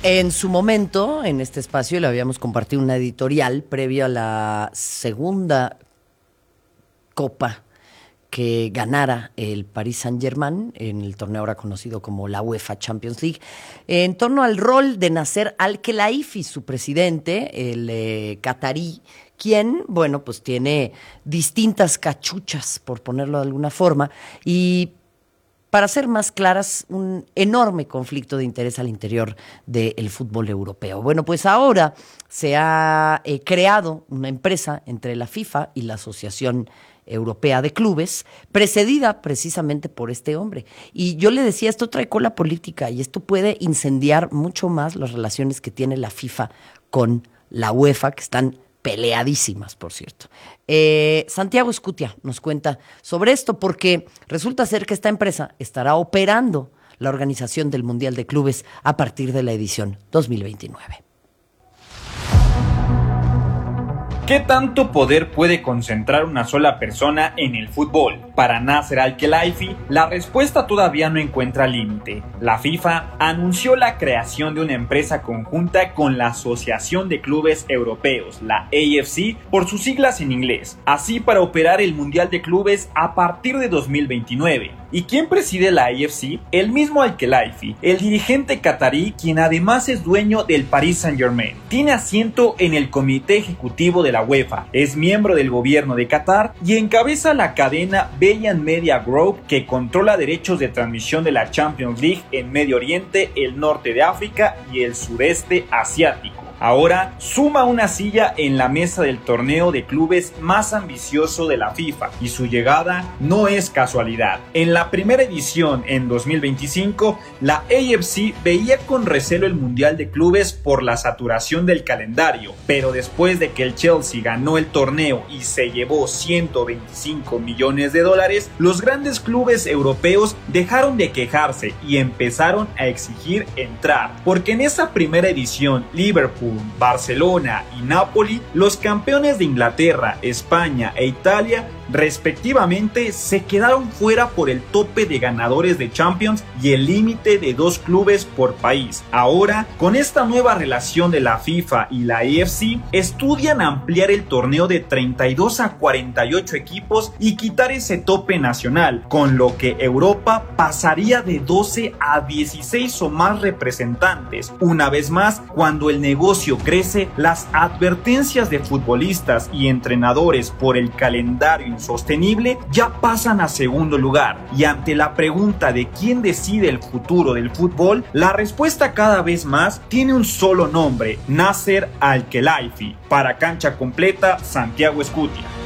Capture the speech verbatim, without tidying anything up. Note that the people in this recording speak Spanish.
En su momento, en este espacio, le habíamos compartido una editorial previo a la segunda copa que ganara el Paris Saint-Germain en el torneo ahora conocido como la UEFA Champions League, en torno al rol de Nasser Al-Khelaifi, su presidente, el eh, catarí, quien, bueno, pues tiene distintas cachuchas, por ponerlo de alguna forma, y para ser más claras, un enorme conflicto de interés al interior del fútbol europeo. Bueno, pues ahora se ha eh, creado una empresa entre la FIFA y la Asociación Europea de Clubes, precedida precisamente por este hombre. Y yo le decía, esto trae cola política y esto puede incendiar mucho más las relaciones que tiene la FIFA con la UEFA, que están peleadísimas, por cierto. Eh, Santiago Escutia nos cuenta sobre esto porque resulta ser que esta empresa estará operando la organización del Mundial de Clubes a partir de la edición dos mil veintinueve. ¿Qué tanto poder puede concentrar una sola persona en el fútbol? Para Nasser Al-Khelaifi, la respuesta todavía no encuentra límite. La FIFA anunció la creación de una empresa conjunta con la Asociación de Clubes Europeos, la A F C, por sus siglas en inglés, así para operar el Mundial de Clubes a partir de dos mil veintinueve. ¿Y quién preside la A F C? El mismo Al-Khelaifi, el dirigente catarí, quien además es dueño del Paris Saint-Germain. Tiene asiento en el comité ejecutivo de la UEFA, es miembro del gobierno de Qatar y encabeza la cadena Beyan Media Group, que controla derechos de transmisión de la Champions League en Medio Oriente, el norte de África y el sureste asiático. Ahora suma una silla en la mesa del torneo de clubes más ambicioso de la FIFA y su llegada no es casualidad. En la primera edición en dos mil veinticinco, la A F C veía con recelo el Mundial de Clubes por la saturación del calendario, pero después de que el Chelsea ganó el torneo y se llevó ciento veinticinco millones de dólares, los grandes clubes europeos dejaron de quejarse y empezaron a exigir entrar, porque en esa primera edición Liverpool, Barcelona y Napoli, los campeones de Inglaterra, España e Italia, respectivamente, se quedaron fuera por el tope de ganadores de Champions y el límite de dos clubes por país. Ahora, con esta nueva relación de la FIFA y la A F C, estudian ampliar el torneo de treinta y dos a cuarenta y ocho equipos y quitar ese tope nacional, con lo que Europa pasaría de doce a dieciséis o más representantes. Una vez más, cuando el negocio crece, las advertencias de futbolistas y entrenadores por el calendario insostenible ya pasan a segundo lugar, y ante la pregunta de quién decide el futuro del fútbol, la respuesta cada vez más tiene un solo nombre: Nasser Al-Khelaifi. Para Cancha Completa, Santiago Escutia.